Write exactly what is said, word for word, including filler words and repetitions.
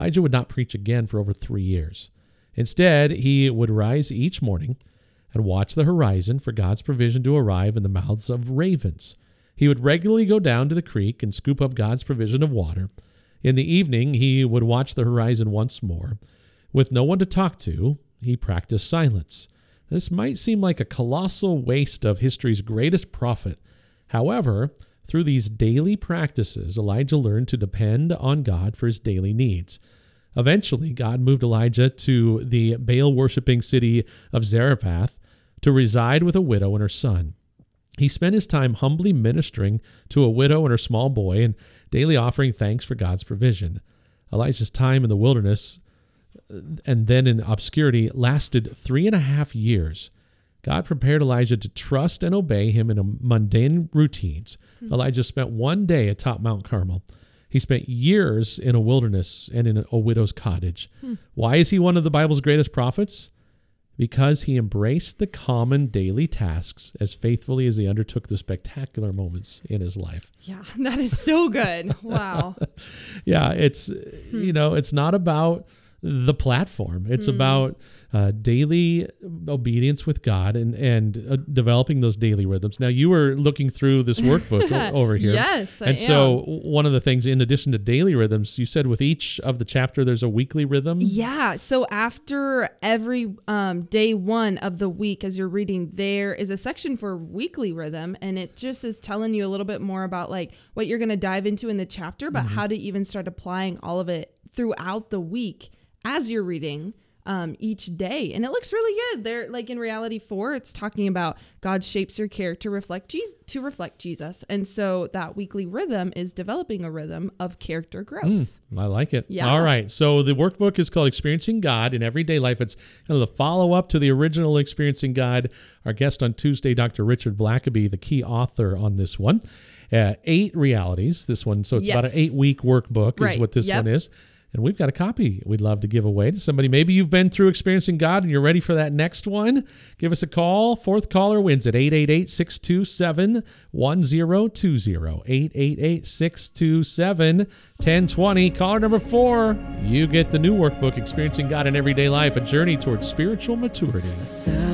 Elijah would not preach again for over three years. Instead, he would rise each morning and watch the horizon for God's provision to arrive in the mouths of ravens. He would regularly go down to the creek and scoop up God's provision of water. In the evening, he would watch the horizon once more. With no one to talk to, he practiced silence. This might seem like a colossal waste of history's greatest prophet. However, through these daily practices, Elijah learned to depend on God for his daily needs. Eventually, God moved Elijah to the Baal-worshipping city of Zarephath to reside with a widow and her son. He spent his time humbly ministering to a widow and her small boy and daily offering thanks for God's provision. Elijah's time in the wilderness and then in obscurity lasted three and a half years. God prepared Elijah to trust and obey him in mundane routines. Mm-hmm. Elijah spent one day atop Mount Carmel. He spent years in a wilderness and in a widow's cottage. Hmm. Why is he one of the Bible's greatest prophets? Because he embraced the common daily tasks as faithfully as he undertook the spectacular moments in his life. Yeah, that is so good. Wow. Yeah, it's, hmm. you know, it's not about the platform. It's hmm. about uh, daily obedience with God and, and uh, developing those daily rhythms. Now, you were looking through this workbook over here. Yes, I And am. so one of the things, in addition to daily rhythms, you said with each of the chapter, there's a weekly rhythm? Yeah. So after every um, day one of the week, as you're reading, there is a section for weekly rhythm. And it just is telling you a little bit more about like what you're going to dive into in the chapter, but mm-hmm. how to even start applying all of it throughout the week as you're reading um, each day. And it looks really good. They're like in Reality four, it's talking about God shapes your character reflect Jesus, to reflect Jesus. And so that weekly rhythm is developing a rhythm of character growth. Mm, I like it. Yeah. All right. So the workbook is called Experiencing God in Everyday Life. It's kind of the follow-up to the original Experiencing God. Our guest on Tuesday, Doctor Richard Blackaby, the key author on this one. Uh, eight realities, this one. So it's yes. about an eight-week workbook right. is what this yep. one is. And we've got a copy we'd love to give away to somebody. Maybe you've been through Experiencing God and you're ready for that next one. Give us a call. Fourth caller wins at eight eight eight, six two seven, one zero two zero. eight eight eight, six two seven, one zero two zero. Caller number four, you get the new workbook, Experiencing God in Everyday Life, a journey towards spiritual maturity.